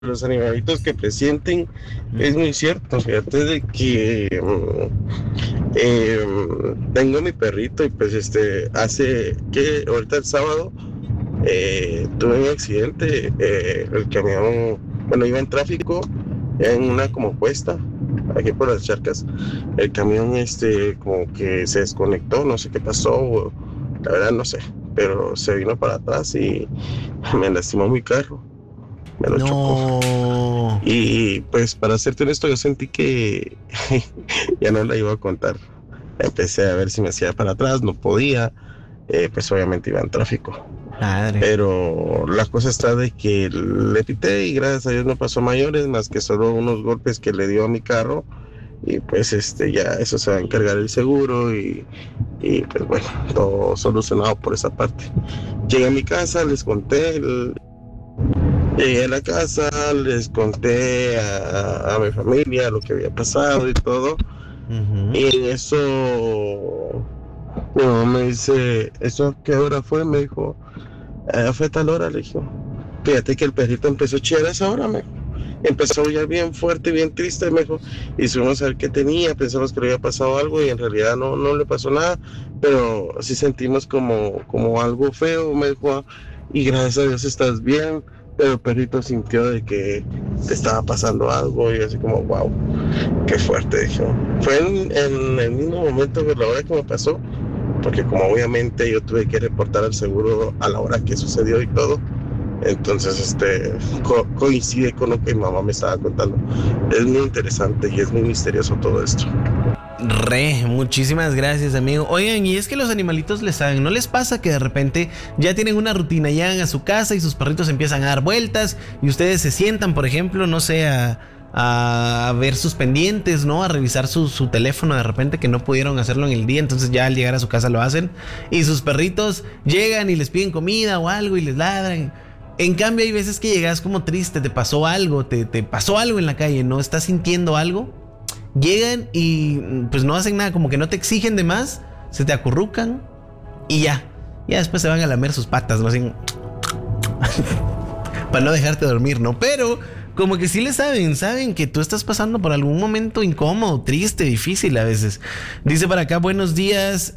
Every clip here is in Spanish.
los animalitos que presienten es muy cierto. Fíjate de que tengo mi perrito y pues hace que ahorita el sábado tuve un accidente. El camión, bueno, iba en tráfico en una como cuesta aquí por las charcas. El camión como que se desconectó, no sé qué pasó, la verdad no sé, pero se vino para atrás y me lastimó mi carro, me lo chocó. No. Y pues para serte honesto, yo sentí que ya no la iba a contar. Empecé a ver si me hacía para atrás, no podía, pues obviamente iba en tráfico. Madre. Pero la cosa está de que le pité y gracias a Dios no pasó mayores, más que solo unos golpes que le dio a mi carro. Y pues ya eso se va a encargar el seguro y pues bueno, todo solucionado por esa parte. Llegué a mi casa, les conté, llegué a la casa, les conté a mi familia lo que había pasado y todo. Ujú. Y en eso, mi mamá me dice, ¿eso qué hora fue? Me dijo, fue tal hora, le dijo. Fíjate que el perrito empezó a chillar a esa hora, me dijo. Empezó ya bien fuerte, bien triste, me dijo. Y fuimos a ver qué tenía, pensamos que le había pasado algo y en realidad no le pasó nada, pero sí sentimos como algo feo, me dijo. Y gracias a Dios estás bien, pero el perrito sintió de que te estaba pasando algo y así como, wow, qué fuerte, dijo. Fue en el mismo momento que la hora que me pasó, porque como obviamente yo tuve que reportar al seguro a la hora que sucedió y todo, entonces coincide con lo que mi mamá me estaba contando. Es muy interesante y es muy misterioso todo esto. Muchísimas gracias, amigo. Oigan, y es que los animalitos les saben, ¿no les pasa que de repente ya tienen una rutina, llegan a su casa y sus perritos empiezan a dar vueltas y ustedes se sientan, por ejemplo, no sé, a ver sus pendientes, ¿no? A revisar su teléfono de repente que no pudieron hacerlo en el día, entonces ya al llegar a su casa lo hacen y sus perritos llegan y les piden comida o algo y les ladran. En cambio, hay veces que llegas como triste, te pasó algo, te pasó algo en la calle, ¿no? ¿Estás sintiendo algo? Llegan y pues no hacen nada, como que no te exigen de más, se te acurrucan y ya después se van a lamer sus patas, ¿no? Así, para no dejarte dormir, ¿no? Pero como que sí le saben que tú estás pasando por algún momento incómodo, triste, difícil a veces. Dice para acá, buenos días.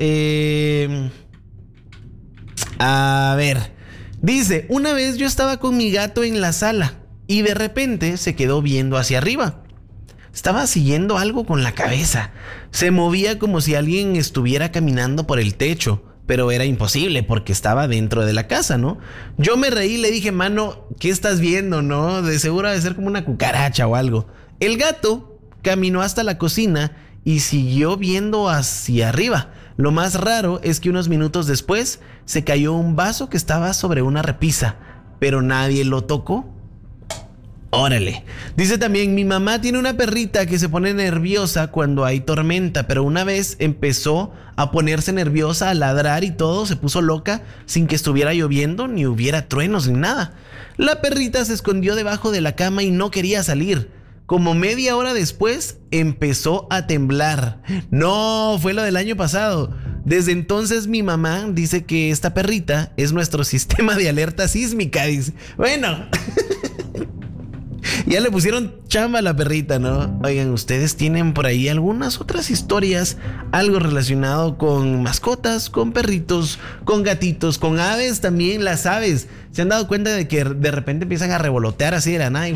A ver, dice, una vez yo estaba con mi gato en la sala y de repente se quedó viendo hacia arriba. Estaba siguiendo algo con la cabeza. Se movía como si alguien estuviera caminando por el techo, pero era imposible porque estaba dentro de la casa, ¿no? Yo me reí y le dije, mano, ¿qué estás viendo, no? De seguro debe ser como una cucaracha o algo. El gato caminó hasta la cocina y siguió viendo hacia arriba. Lo más raro es que unos minutos después se cayó un vaso que estaba sobre una repisa, pero nadie lo tocó. Órale. Dice también, mi mamá tiene una perrita que se pone nerviosa cuando hay tormenta, pero una vez empezó a ponerse nerviosa, a ladrar y todo, se puso loca sin que estuviera lloviendo, ni hubiera truenos, ni nada. La perrita se escondió debajo de la cama y no quería salir. Como media hora después, empezó a temblar. No, fue lo del año pasado. Desde entonces mi mamá dice que esta perrita es nuestro sistema de alerta sísmica. Dice, bueno... Ya le pusieron chamba a la perrita, ¿no? Oigan, ¿ustedes tienen por ahí algunas otras historias? Algo relacionado con mascotas, con perritos, con gatitos, con aves también. Las aves, ¿se han dado cuenta de que de repente empiezan a revolotear así de la nada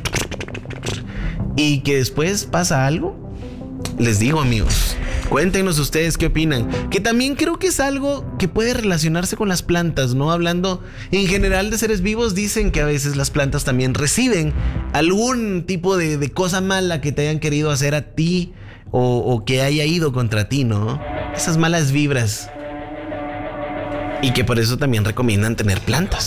y que después pasa algo? Les digo, amigos, cuéntenos ustedes qué opinan. Que también creo que es algo que puede relacionarse con las plantas, ¿no? Hablando en general de seres vivos, dicen que a veces las plantas también reciben algún tipo de cosa mala que te hayan querido hacer a ti o que haya ido contra ti, ¿no? Esas malas vibras. Y que por eso también recomiendan tener plantas.